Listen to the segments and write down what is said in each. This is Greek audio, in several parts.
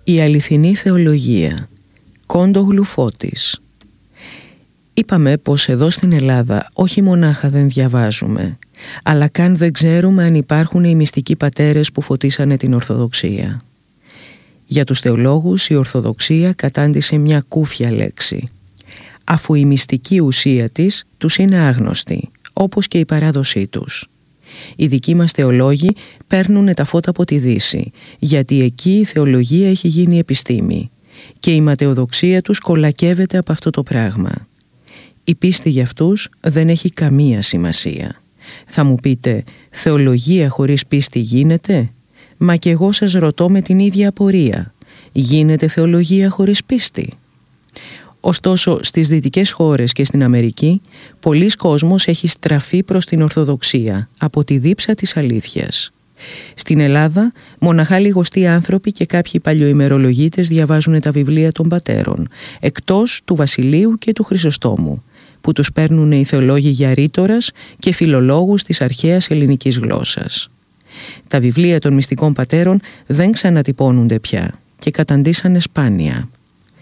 Η αληθινή θεολογία. Κόντογλου Φώτης. Είπαμε πως εδώ στην Ελλάδα όχι μονάχα δεν διαβάζουμε, αλλά καν δεν ξέρουμε αν υπάρχουν οι μυστικοί πατέρες που φωτίσανε την Ορθοδοξία. Για τους θεολόγους η Ορθοδοξία κατάντησε μια κούφια λέξη, αφού η μυστική ουσία της τους είναι άγνωστη, όπως και η παράδοσή τους. Οι δικοί μας θεολόγοι παίρνουν τα φώτα από τη Δύση, γιατί εκεί η θεολογία έχει γίνει επιστήμη και η ματαιοδοξία τους κολακεύεται από αυτό το πράγμα. Η πίστη για αυτούς δεν έχει καμία σημασία. Θα μου πείτε, θεολογία χωρίς πίστη γίνεται? Μα και εγώ σας ρωτώ με την ίδια απορία. Γίνεται θεολογία χωρίς πίστη? Ωστόσο, στις δυτικές χώρες και στην Αμερική, πολλής κόσμος έχει στραφεί προς την Ορθοδοξία από τη δίψα της αλήθειας. Στην Ελλάδα, μοναχά λιγοστοί άνθρωποι και κάποιοι παλιοημερολογίτες διαβάζουν τα βιβλία των πατέρων, εκτός του Βασιλείου και του Χρυσοστόμου, που τους παίρνουν οι θεολόγοι για ρήτορας και φιλολόγους της αρχαίας ελληνικής γλώσσας. Τα βιβλία των μυστικών πατέρων δεν ξανατυπώνονται πια και καταντήσανε σπάνια.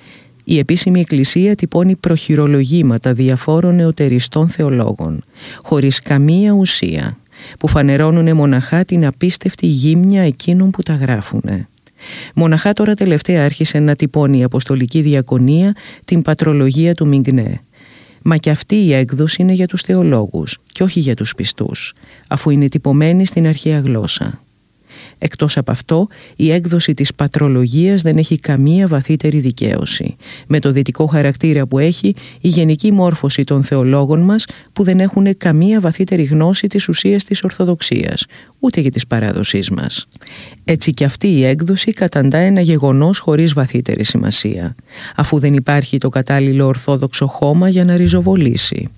Η επίσημη εκκλησία τυπώνει προχειρολογήματα διαφόρων νεωτεριστών θεολόγων, χωρίς καμία ουσία, που φανερώνουν μοναχά την απίστευτη γύμνια εκείνων που τα γράφουνε. Μοναχά τώρα τελευταία άρχισε να τυπώνει η Αποστολική Διακονία την πατρολογία του Μιγνέ. Μα και αυτή η έκδοση είναι για τους θεολόγους και όχι για τους πιστούς, αφού είναι τυπωμένη στην αρχαία γλώσσα. Εκτός από αυτό, η έκδοση της πατρολογίας δεν έχει καμία βαθύτερη δικαίωση, με το δυτικό χαρακτήρα που έχει η γενική μόρφωση των θεολόγων μας, που δεν έχουν καμία βαθύτερη γνώση της ουσίας της Ορθοδοξίας, ούτε και της παράδοσής μας. Έτσι κι αυτή η έκδοση καταντά ένα γεγονός χωρίς βαθύτερη σημασία, αφού δεν υπάρχει το κατάλληλο ορθόδοξο χώμα για να ριζοβολήσει.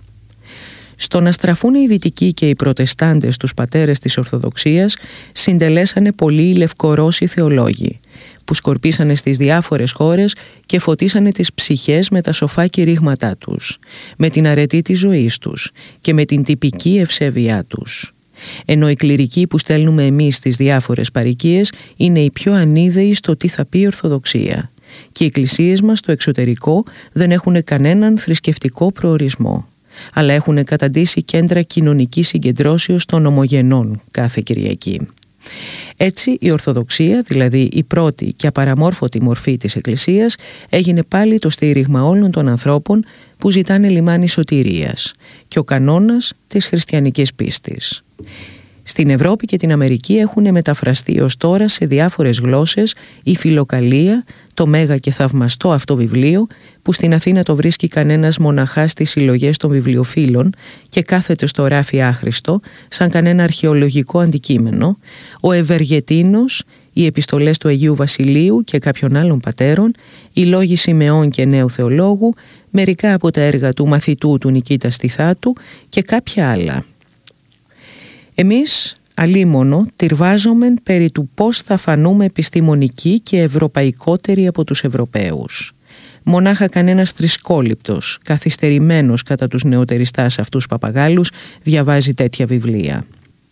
Στο να στραφούν οι Δυτικοί και οι Προτεστάντες τους πατέρες της Ορθοδοξίας συντελέσανε πολλοί λευκορώσοι θεολόγοι, που σκορπίσανε στις διάφορες χώρες και φωτίσανε τις ψυχές με τα σοφά κηρύγματά τους, με την αρετή της ζωής τους και με την τυπική ευσέβειά τους. Ενώ οι κληρικοί που στέλνουμε εμείς στις διάφορες παροικίες είναι οι πιο ανίδεοι στο τι θα πει η Ορθοδοξία, και οι εκκλησίες μας στο εξωτερικό δεν έχουν κανέναν θρησκευτικό προορισμό, αλλά έχουν καταντήσει κέντρα κοινωνικής συγκεντρώσεως των ομογενών κάθε Κυριακή. Έτσι η Ορθοδοξία, δηλαδή η πρώτη και απαραμόρφωτη μορφή της Εκκλησίας, έγινε πάλι το στήριγμα όλων των ανθρώπων που ζητάνε λιμάνι σωτηρίας και ο κανόνας της χριστιανικής πίστης. Στην Ευρώπη και την Αμερική έχουν μεταφραστεί ως τώρα σε διάφορες γλώσσες η Φιλοκαλία, το μέγα και θαυμαστό αυτό βιβλίο, που στην Αθήνα το βρίσκει κανένας μοναχά στις συλλογές των βιβλιοφίλων και κάθεται στο ράφι άχρηστο, σαν κανένα αρχαιολογικό αντικείμενο, ο Ευεργετίνος, οι επιστολές του Αγίου Βασιλείου και κάποιων άλλων πατέρων, οι λόγοι Σιμεών και Νέου Θεολόγου, μερικά από τα έργα του μαθητού του Νικήτα Στιθάτου και κάποια άλλα. Εμείς αλίμονο τυρβάζομεν περί του πώς θα φανούμε επιστημονικοί και ευρωπαϊκότεροι από τους Ευρωπαίους. Μονάχα κανένας θρησκόληπτος, καθυστερημένος κατά τους νεωτεριστάς αυτούς παπαγάλους, διαβάζει τέτοια βιβλία.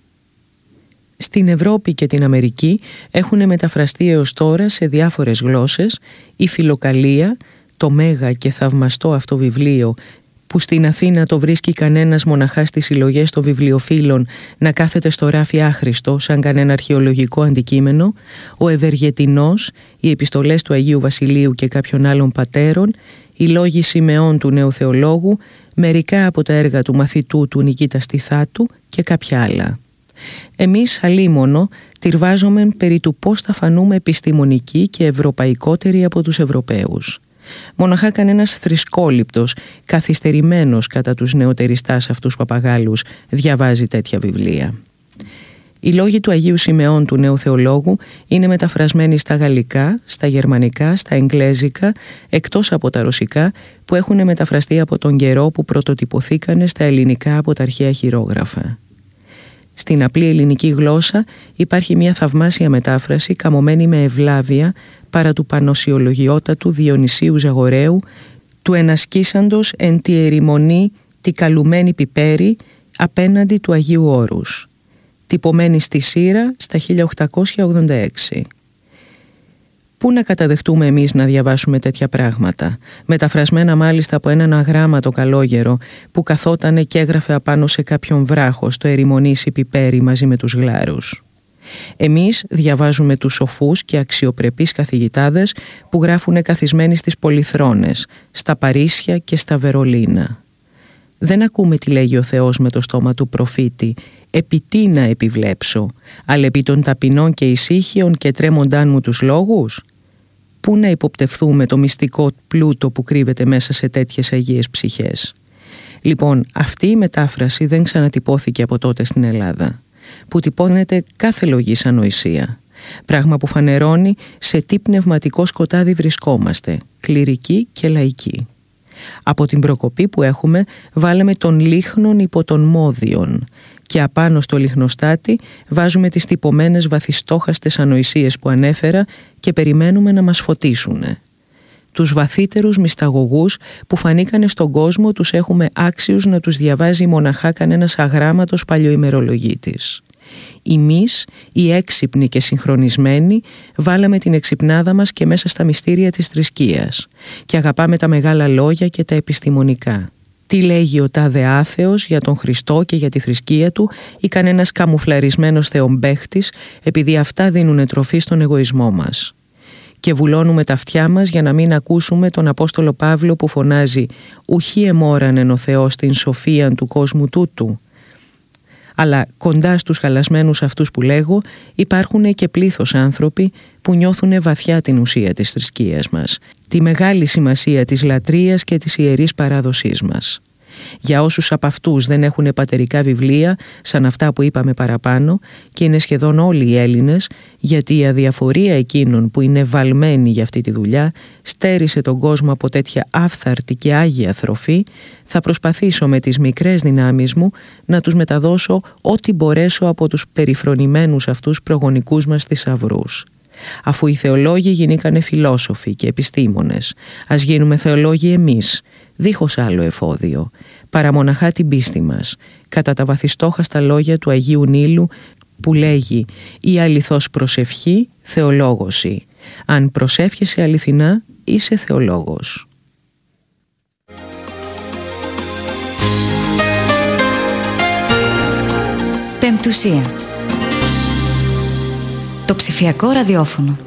Στην Ευρώπη και την Αμερική έχουν μεταφραστεί έως τώρα σε διάφορες γλώσσες η Φιλοκαλία, το μέγα και θαυμαστό αυτό βιβλίο, που στην Αθήνα το βρίσκει κανένας μοναχά στις συλλογές των βιβλιοφίλων να κάθεται στο ράφι άχρηστο σαν κανένα αρχαιολογικό αντικείμενο, ο Ευεργετινός, οι επιστολές του Αγίου Βασιλείου και κάποιων άλλων πατέρων, οι λόγοι Σιμεών του Νέου Θεολόγου, μερικά από τα έργα του μαθητού του Νικήτα Στιθάτου και κάποια άλλα. Εμείς αλίμονο τυρβάζομεν περί του πώς θα φανούμε επιστημονικοί και ευρωπαϊκότεροι από τους Ευρωπαίους. Μοναχά κανένας θρησκόληπτος, καθυστερημένος κατά τους νεωτεριστάς αυτούς παπαγάλους, διαβάζει τέτοια βιβλία. Οι λόγοι του Αγίου Σιμεών του Νέου Θεολόγου είναι μεταφρασμένοι στα γαλλικά, στα γερμανικά, στα εγγλέζικα, εκτός από τα ρωσικά, που έχουν μεταφραστεί από τον καιρό που πρωτοτυπωθήκανε στα ελληνικά από τα αρχαία χειρόγραφα. Στην απλή ελληνική γλώσσα υπάρχει μια θαυμάσια μετάφραση καμωμένη με ευλάβεια παρά του πανωσιολογιότατου Διονυσίου Ζαγοραίου, του ενασκήσαντος εν τη ερημονή τη καλουμένη πιπέρι απέναντι του Αγίου Όρους, τυπωμένη στη Σύρα στα 1886. Πού να καταδεχτούμε εμείς να διαβάσουμε τέτοια πράγματα, μεταφρασμένα μάλιστα από έναν αγράμματο καλόγερο που καθότανε και έγραφε απάνω σε κάποιον βράχο στο ερημονήσι πιπέρι μαζί με τους γλάρους. Εμείς διαβάζουμε τους σοφούς και αξιοπρεπείς καθηγητάδες που γράφουνε καθισμένοι στις πολυθρόνες, στα Παρίσια και στα Βερολίνα. Δεν ακούμε τι λέγει ο Θεός με το στόμα του προφήτη, επί τι να επιβλέψω, αλλά επί των ταπεινών και ησύχιων και τρέμοντάν μου τους λόγους. Πού να υποπτευθούμε το μυστικό πλούτο που κρύβεται μέσα σε τέτοιες αγίες ψυχές. Λοιπόν, αυτή η μετάφραση δεν ξανατυπώθηκε από τότε στην Ελλάδα, που τυπώνεται κάθε λογής ανοησία, πράγμα που φανερώνει σε τι πνευματικό σκοτάδι βρισκόμαστε, κληρικοί και λαϊκοί. Από την προκοπή που έχουμε βάλαμε τον λίχνον υπό των μόδιων και απάνω στο λιχνοστάτη βάζουμε τις τυπωμένες βαθιστόχαστες ανοησίες που ανέφερα και περιμένουμε να μας φωτίσουνε. Τους βαθύτερους μυσταγωγούς που φανήκανε στον κόσμο τους έχουμε άξιους να τους διαβάζει μοναχά κανένας αγράμματος παλιοημερολογίτης. Εμείς, οι έξυπνοι και συγχρονισμένοι, βάλαμε την εξυπνάδα μας και μέσα στα μυστήρια της θρησκείας και αγαπάμε τα μεγάλα λόγια και τα επιστημονικά. Τι λέγει ο τάδε άθεος για τον Χριστό και για τη θρησκεία του ή κανένας καμουφλαρισμένος θεομπαίχτης, επειδή αυτά δίνουνε τροφή στον εγωισμό μας. Και βουλώνουμε τα αυτιά μας για να μην ακούσουμε τον Απόστολο Παύλο που φωνάζει «Ουχή εμόρανεν ο Θεός την σοφίαν του κόσμου τούτου». Αλλά κοντά στους χαλασμένους αυτούς που λέγω υπάρχουν και πλήθος άνθρωποι που νιώθουν βαθιά την ουσία της θρησκείας μας, τη μεγάλη σημασία της λατρείας και της ιερής παράδοσής μας. Για όσους από αυτούς δεν έχουν πατερικά βιβλία, σαν αυτά που είπαμε παραπάνω, και είναι σχεδόν όλοι οι Έλληνες, γιατί η αδιαφορία εκείνων που είναι βαλμένοι για αυτή τη δουλειά στέρισε τον κόσμο από τέτοια άφθαρτη και άγια θροφή, θα προσπαθήσω με τις μικρές δυνάμεις μου να τους μεταδώσω ό,τι μπορέσω από τους περιφρονημένους αυτούς προγονικούς μας θησαυρούς. Αφού οι θεολόγοι γίνηκανε φιλόσοφοι και επιστήμονες, ας γίνουμε θεολόγοι εμείς, δίχως άλλο εφόδιο, παρά μοναχά την πίστη μας, κατά τα βαθιστόχαστα λόγια του Αγίου Νείλου που λέγει «Η αληθώς προσευχή θεολόγωση. Αν προσεύχεσαι αληθινά είσαι θεολόγος». Πεμπτουσία. Το ψηφιακό ραδιόφωνο.